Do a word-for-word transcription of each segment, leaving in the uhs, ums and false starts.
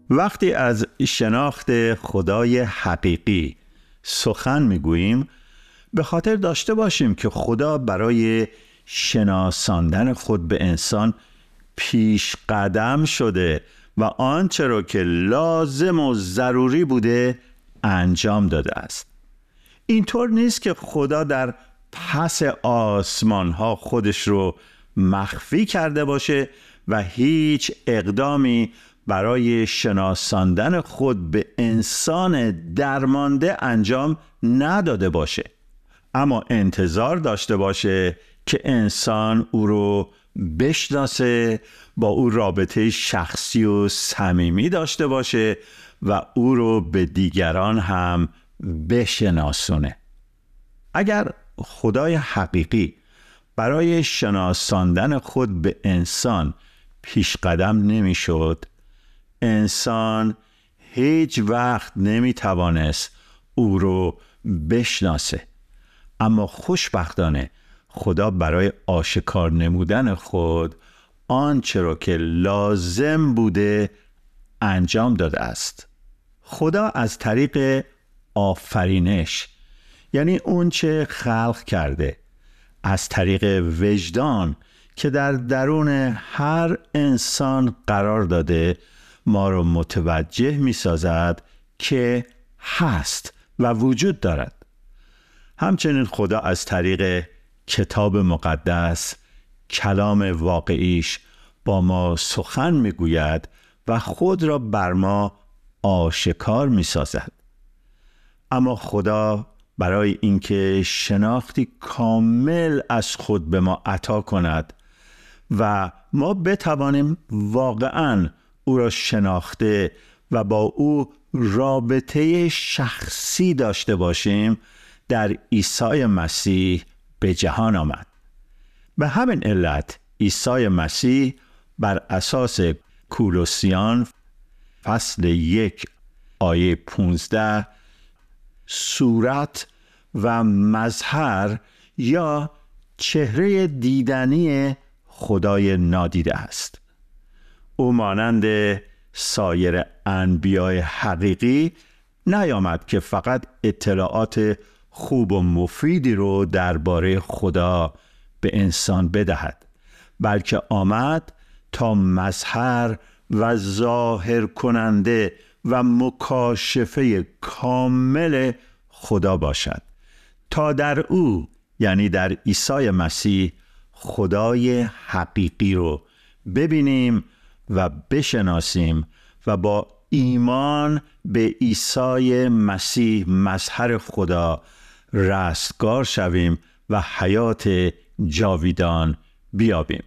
وقتی از شناخت خدای حقیقی سخن میگوییم، به خاطر داشته باشیم که خدا برای شناساندن خود به انسان پیش قدم شده و آنچه را که لازم و ضروری بوده انجام داده است. اینطور نیست که خدا در پس آسمان ها خودش رو مخفی کرده باشه و هیچ اقدامی برای شناساندن خود به انسان درمانده انجام نداده باشه، اما انتظار داشته باشه که انسان او رو بشناسه، با او رابطه شخصی و صمیمی داشته باشه و او رو به دیگران هم بشناسونه. اگر خدای حقیقی برای شناساندن خود به انسان پیش قدم نمی شد، انسان هیچ وقت نمی توانست او رو بشناسه. اما خوشبختانه خدا برای آشکار نمودن خود آنچه را که لازم بوده انجام داده است. خدا از طریق آفرینش، یعنی اون چه خلق کرده، از طریق وجدان که در درون هر انسان قرار داده، ما رو متوجه می سازد که هست و وجود دارد. همچنین خدا از طریق کتاب مقدس، کلام واقعیش، با ما سخن می گوید و خود را بر ما آشکار می سازد. اما خدا برای اینکه شناختی کامل از خود به ما عطا کند و ما بتوانیم واقعاً او را شناخته و با او رابطه شخصی داشته باشیم، در عیسی مسیح به جهان آمد. به همین علت عیسی مسیح بر اساس کولوسیان فصل یک آیه پونزده صورت و مظهر یا چهره دیدنی خدای نادیده است. او مانند سایر انبیای حقیقی نیامد که فقط اطلاعات خوب و مفیدی رو درباره خدا به انسان بدهد، بلکه آمد تا مظهر و ظاهر کننده و مکاشفه کامل خدا باشد، تا در او، یعنی در عیسی مسیح، خدای حقیقی رو ببینیم و بشناسیم و با ایمان به عیسی مسیح مظهر خدا رستگار شویم و حیات جاویدان بیابیم.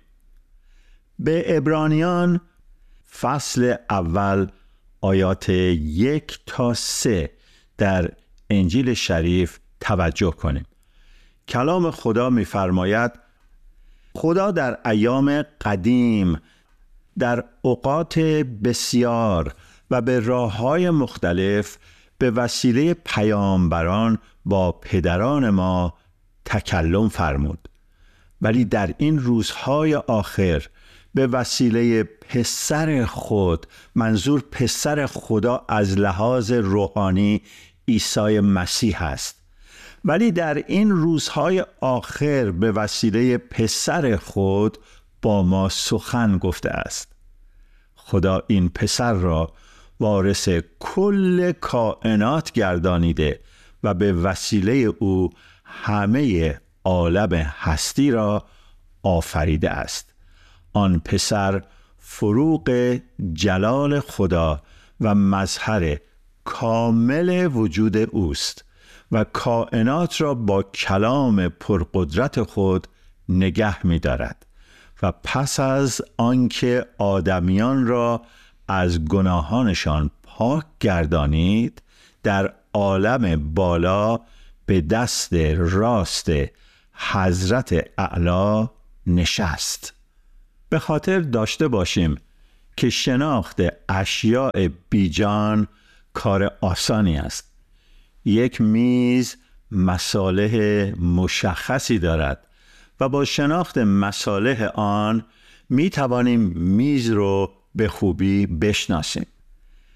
به عبرانیان فصل اول آیات یک تا سه در انجیل شریف توجه کنیم. کلام خدا می‌فرماید: خدا در ایام قدیم در اوقات بسیار و به راه‌های مختلف به وسیله پیامبران با پدران ما تکلم فرمود، ولی در این روزهای آخر به وسیله پسر خود، منظور پسر خدا از لحاظ روحانی عیسی مسیح است، ولی در این روزهای آخر به وسیله پسر خود با ما سخن گفته است. خدا این پسر را وارث کل کائنات گردانیده و به وسیله او همه عالم هستی را آفریده است. آن پسر فروغ جلال خدا و مظهر کامل وجود اوست و کائنات را با کلام پرقدرت خود نگه می دارد و پس از آنکه آدمیان را از گناهانشان پاک گردانید، در عالم بالا به دست راست حضرت اعلی نشست. به خاطر داشته باشیم که شناخت اشیاء بیجان کار آسانی است. یک میز مصالح مشخصی دارد و با شناخت مصالح آن می توانیم میز رو به خوبی بشناسیم.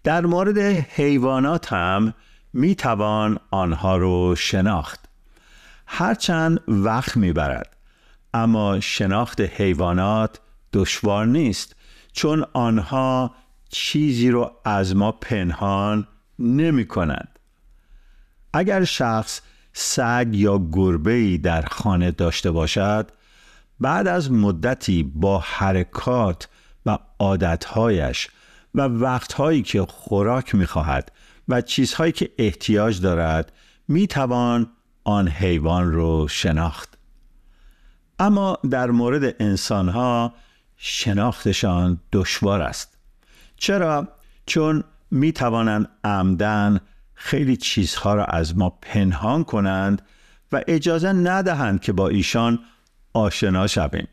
در مورد حیوانات هم می توان آنها رو شناخت. هرچند وقت می برد، اما شناخت حیوانات دشوار نیست، چون آنها چیزی رو از ما پنهان نمی کنند. اگر شخص سگ یا گربه‌ای در خانه داشته باشد، بعد از مدتی با حرکات و عادتهایش و وقتهایی که خوراک می‌خواهد و چیزهایی که احتیاج دارد، می‌توان آن حیوان رو شناخت. اما در مورد انسان‌ها شناختشان دشوار است. چرا؟ چون می‌توانند عمدن خیلی چیزها را از ما پنهان کنند و اجازه ندهند که با ایشان آشنا شویم.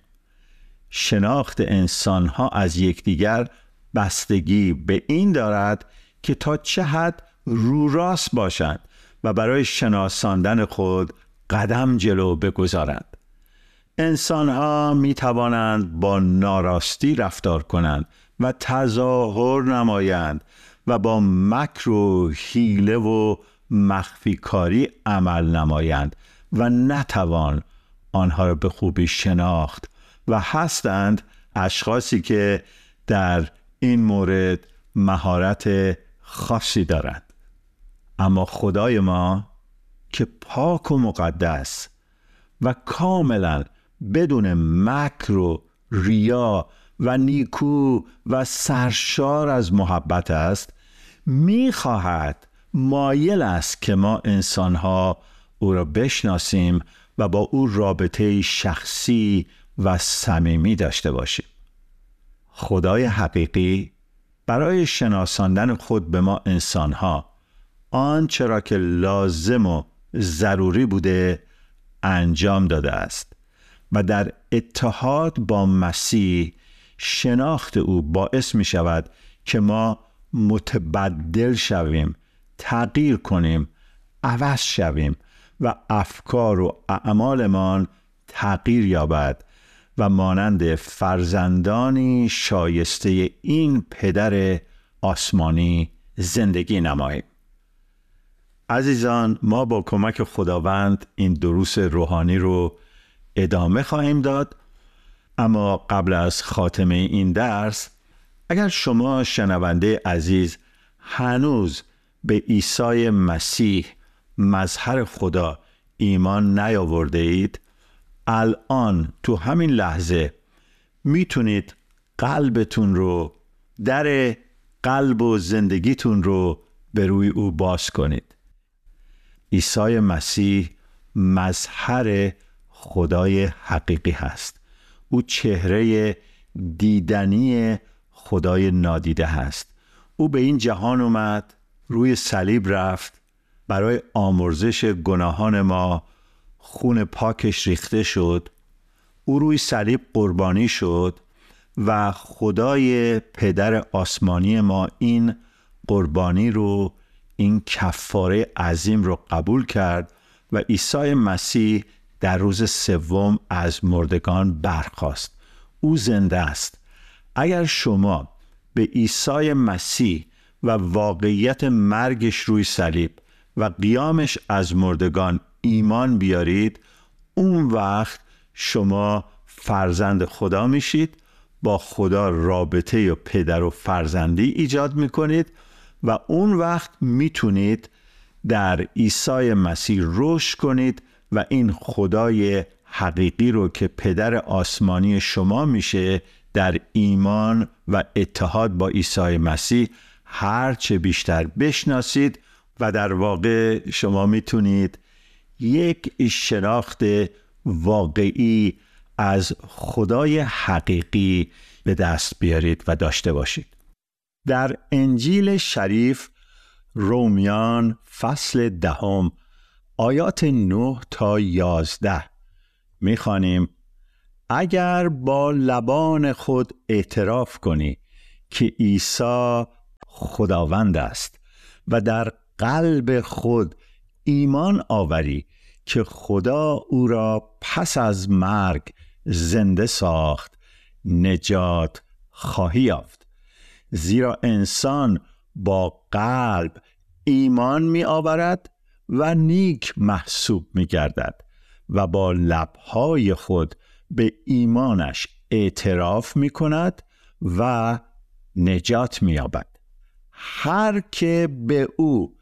شناخت انسان‌ها از یکدیگر بستگی به این دارد که تا چه حد رو راست باشند و برای شناساندن خود قدم جلو بگذارند. انسان‌ها می توانند با ناراستی رفتار کنند و تظاهر نمایند و با مکر و حیله و مخفی کاری عمل نمایند و نتوان آنها را به خوبی شناخت و هستند اشخاصی که در این مورد مهارت خاصی دارند. اما خدای ما که پاک و مقدس و کاملا بدون مکر و ریا و نیکو و سرشار از محبت است، می‌خواهد، مایل است که ما انسان‌ها او را بشناسیم و با او رابطه شخصی و صمیمی داشته باشیم. خدای حقیقی برای شناساندن خود به ما انسان‌ها آنچه را که لازم و ضروری بوده انجام داده است و در اتحاد با مسیح شناخت او باعث می شود که ما متبدل شویم، تغییر کنیم، عوض شویم و افکار و اعمالمان تغییر یابد و مانند فرزندانی شایسته این پدر آسمانی زندگی نماییم. عزیزان، ما با کمک خداوند این دروس روحانی رو ادامه خواهیم داد، اما قبل از خاتمه این درس، اگر شما شنونده عزیز هنوز به عیسی مسیح مظهر خدا ایمان نیاورده اید، الان تو همین لحظه میتونید قلبتون رو، در قلب و زندگیتون رو به روی او باز کنید. عیسی مسیح مظهر خدای حقیقی هست. او چهره دیدنی خدای نادیده هست. او به این جهان اومد، روی صلیب رفت، برای آمرزش گناهان ما خون پاکش ریخته شد. او روی صلیب قربانی شد و خدای پدر آسمانی ما این قربانی رو، این کفاره عظیم رو قبول کرد و عیسی مسیح در روز سوم از مردگان برخاست. او زنده است. اگر شما به عیسی مسیح و واقعیت مرگش روی صلیب و قیامش از مردگان ایمان بیارید، اون وقت شما فرزند خدا میشید، با خدا رابطه و پدر و فرزندی ایجاد میکنید و اون وقت میتونید در عیسی مسیح رشد کنید و این خدای حقیقی رو که پدر آسمانی شما میشه در ایمان و اتحاد با عیسی مسیح هرچه بیشتر بشناسید و در واقع شما میتونید یک شناخت واقعی از خدای حقیقی به دست بیارید و داشته باشید. در انجیل شریف رومیان فصل دهم آیات نه تا یازده میخوانیم: اگر با لبان خود اعتراف کنی که عیسی خداوند است و در قلب خود ایمان آوری که خدا او را پس از مرگ زنده ساخت، نجات خواهی یافت. زیرا انسان با قلب ایمان می آورد و نیک محسوب می گردد و با لبهای خود به ایمانش اعتراف می کند و نجات می یابد. هر که به او